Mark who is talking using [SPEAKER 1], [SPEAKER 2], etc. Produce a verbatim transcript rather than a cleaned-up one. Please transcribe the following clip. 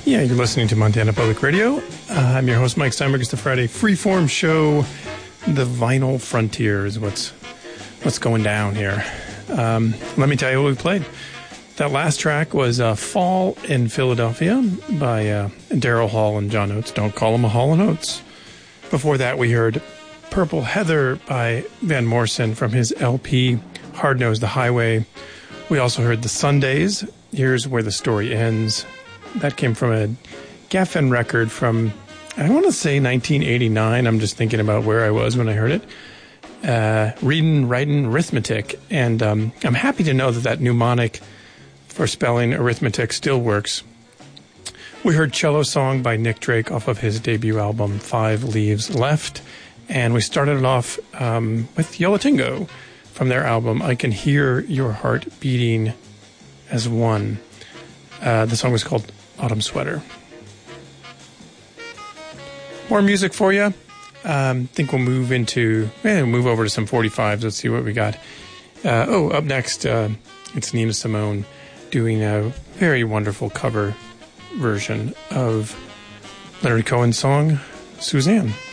[SPEAKER 1] Yeah, you're listening to Montana Public Radio. Uh, I'm your host, Mike Steinberg. It's the Friday freeform show. The vinyl frontier is what's what's going down here. Um, let me tell you what we played. That last track was uh, Fall in Philadelphia by uh, Daryl Hall and John Oates. Don't call him a Hall and Oates. Before that, we heard Purple Heather by Van Morrison from his L P, Hard Nosed the Highway. We also heard The Sundays, Here's Where the Story Ends. That came from a Geffen record from, I want to say nineteen eighty-nine. I'm just thinking about where I was when I heard it. Uh, reading, writing, arithmetic. And um, I'm happy to know that that mnemonic for spelling arithmetic still works. We heard Cello Song by Nick Drake off of his debut album, Five Leaves Left. And we started it off um, with Yo La Tengo from their album, I Can Hear Your Heart Beating as One. Uh, the song was called Autumn Sweater. More music for you. I um, think we'll move into, eh, move over to some forty-fives. Let's see what we got. Uh, oh, up next, uh, it's Nina Simone doing a very wonderful cover version of Leonard Cohen's song, Suzanne.